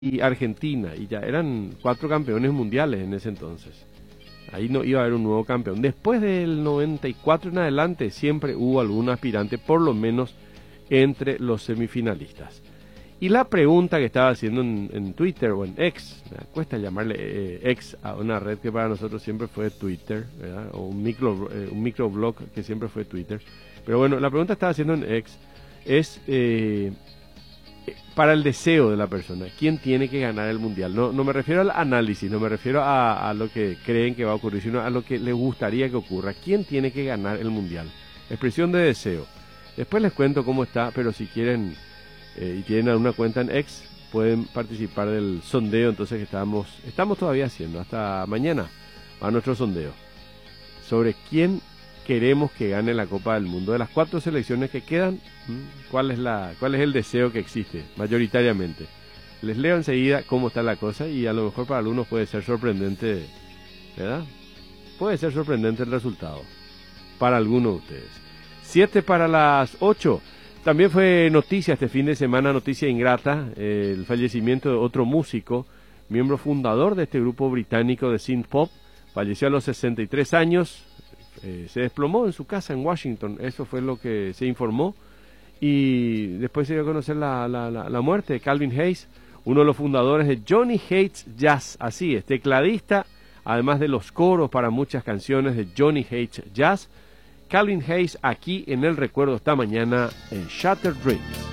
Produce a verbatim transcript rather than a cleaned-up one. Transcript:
y Argentina, y ya eran cuatro campeones mundiales en ese entonces. Ahí no iba a haber un nuevo campeón. Después del noventa y cuatro en adelante siempre hubo algún aspirante, por lo menos entre los semifinalistas. Y la pregunta que estaba haciendo en, en Twitter o en X, me cuesta llamarle eh, X a una red que para nosotros siempre fue Twitter, ¿verdad? O un micro eh, un microblog que siempre fue Twitter. Pero bueno, la pregunta que estaba haciendo en X es eh, para el deseo de la persona. ¿Quién tiene que ganar el mundial? No, no me refiero al análisis, no me refiero a, a lo que creen que va a ocurrir, sino a lo que les gustaría que ocurra. ¿Quién tiene que ganar el mundial? Expresión de deseo. Después les cuento cómo está, pero si quieren eh, y tienen alguna cuenta en X, pueden participar del sondeo entonces que estamos, estamos todavía haciendo. Hasta mañana a nuestro sondeo sobre quién queremos que gane la Copa del Mundo. De las cuatro selecciones que quedan, ¿cuál es la, cuál es el deseo que existe mayoritariamente? Les leo enseguida cómo está la cosa y a lo mejor para algunos puede ser sorprendente, ¿verdad? Puede ser sorprendente el resultado para algunos de ustedes. Siete para las ocho. También fue noticia este fin de semana, noticia ingrata, eh, el fallecimiento de otro músico, miembro fundador de este grupo británico de synth pop. Falleció a los sesenta y tres años. Eh, se desplomó en su casa en Washington, eso fue lo que se informó, y después se dio a conocer la, la, la, la muerte de Calvin Hayes, uno de los fundadores de Johnny Hates Jazz, así es, tecladista, además de los coros para muchas canciones de Johnny Hates Jazz. Calvin Hayes aquí en el recuerdo esta mañana en Shattered Dreams.